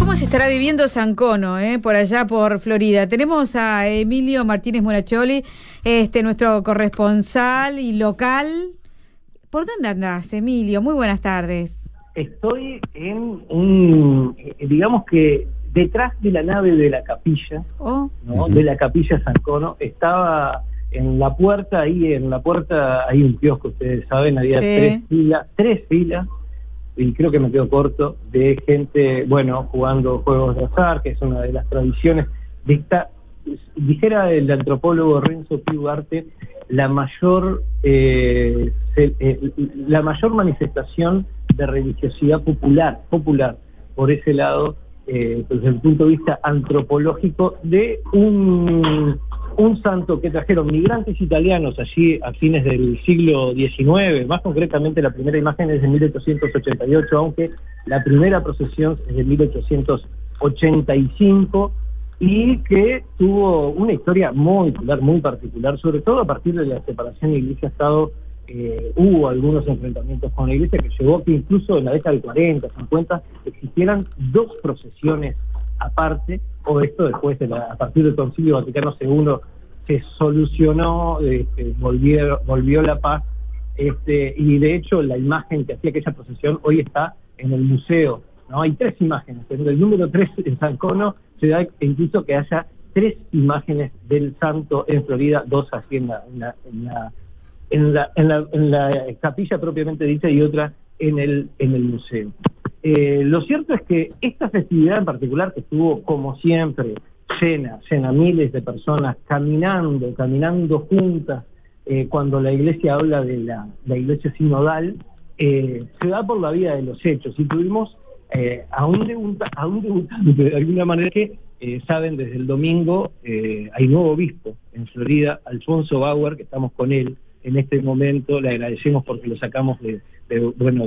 ¿Cómo se estará viviendo San Cono, por allá por Florida? Tenemos a Emilio Martínez Muracholi, nuestro corresponsal y local. ¿Por dónde andás, Emilio? Muy buenas tardes. Estoy en digamos que detrás de la nave de la capilla, ¿no? De la capilla San Cono. Estaba en la puerta, hay un kiosco, ustedes saben, había tres filas, y creo que me quedo corto, de gente, jugando juegos de azar, que es una de las tradiciones de esta, dijera el antropólogo Renzo Pi Ugarte, la mayor manifestación de religiosidad popular, por ese lado, desde el punto de vista antropológico, de un santo que trajeron migrantes italianos allí a fines del siglo XIX, más concretamente la primera imagen es de 1888, aunque la primera procesión es de 1885, y que tuvo una historia muy particular, sobre todo a partir de la separación Iglesia-Estado. Hubo algunos enfrentamientos con la Iglesia que llevó a que incluso en la década del 40, 50, existieran dos procesiones aparte, o esto después, a partir del Concilio Vaticano II, se solucionó, volvió la paz, y de hecho la imagen que hacía aquella procesión hoy está en el museo, ¿no? Hay tres imágenes, en el número 3 en San Cono se da incluso que haya tres imágenes del santo en Florida, dos así en la capilla propiamente dicha y otra en el museo. Lo cierto es que esta festividad en particular, que estuvo como siempre llena, miles de personas caminando juntas, cuando la Iglesia habla de la Iglesia sinodal, se da por la vía de los hechos, y tuvimos a un debutante de alguna manera que saben, desde el domingo hay nuevo obispo en Florida, Alfonso Bauer, que estamos con él en este momento. Le agradecemos porque lo sacamos de